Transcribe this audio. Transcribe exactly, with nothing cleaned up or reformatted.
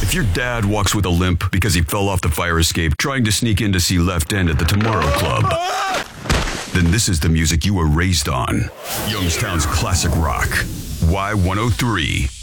If your dad walks with a limp because he fell off the fire escape trying to sneak in to see Left End at the Tomorrow Club, then this is the music you were raised on. Youngstown's classic rock. Y one oh three.